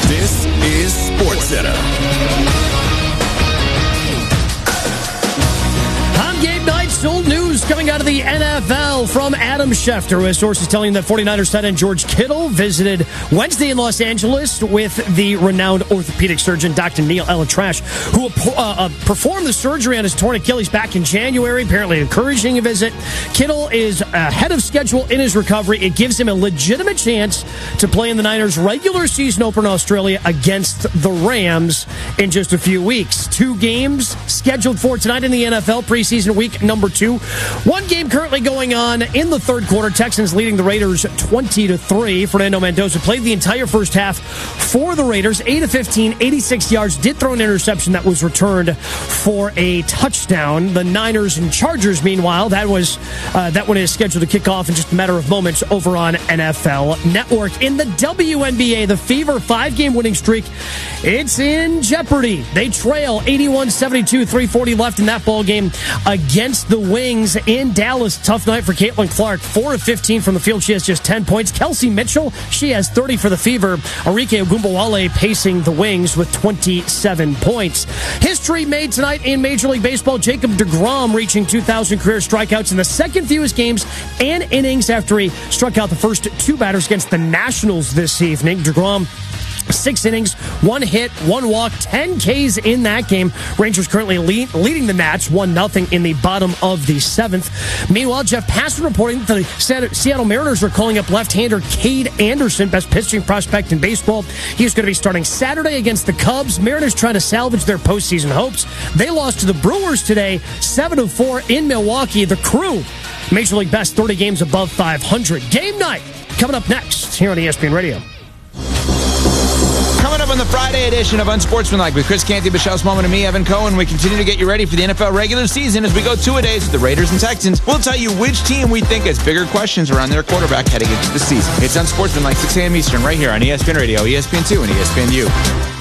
This is SportsCenter. On game night, still news coming out of the NFL from Adam Schefter, with sources telling him that 49ers tight end George Kittle visited Wednesday in Los Angeles with the renowned orthopedic surgeon Dr. Neil ElAttrache, who performed the surgery on his torn Achilles back in January, apparently encouraging a visit. Kittle is ahead of schedule in his recovery. It gives him a legitimate chance to play in the Niners' regular season opener in Australia against the Rams in just a few weeks. 2 games scheduled for tonight in the NFL preseason week number 2. 1 game currently going on in the third quarter. Texans leading the Raiders 20-3. Fernando Mendoza played the entire first half for the Raiders. 8 of 15, 86 yards. Did throw an interception that was returned for a touchdown. The Niners and Chargers, meanwhile, that one is scheduled to kick off in just a matter of moments over on NFL Network. In the WNBA, the Fever 5-game winning streak, it's in jeopardy. They trail 81-72, 3:40 left in that ball game against the Wings in Dallas. Tough night for Caitlin Clark. 4 of 15 from the field. She has just 10 points. Kelsey Mitchell, she has 30 for the Fever. Arike Ogunbowale pacing the Wings with 27 points. History made tonight in Major League Baseball. Jacob deGrom reaching 2,000 career strikeouts in the second fewest games and innings after he struck out the first 2 batters against the Nationals this evening. deGrom, 6 innings, 1 hit, 1 walk, 10 Ks in that game. Rangers currently leading the Nats 1-0 in the bottom of the 7th. Meanwhile, Jeff Passan reporting that the Seattle Mariners are calling up left-hander Cade Anderson, best pitching prospect in baseball. He's going to be starting Saturday against the Cubs. Mariners trying to salvage their postseason hopes. They lost to the Brewers today, 7-4 in Milwaukee. The Crew, Major League best, 30 games above 500. Game night coming up next here on ESPN Radio. Coming up on the Friday edition of Unsportsmanlike with Chris Canty, Michelle Smallman, and me, Evan Cohen, we continue to get you ready for the NFL regular season as we go 2-a-days with the Raiders and Texans. We'll tell you which team we think has bigger questions around their quarterback heading into the season. It's Unsportsmanlike, 6 a.m. Eastern, right here on ESPN Radio, ESPN2, and ESPNU.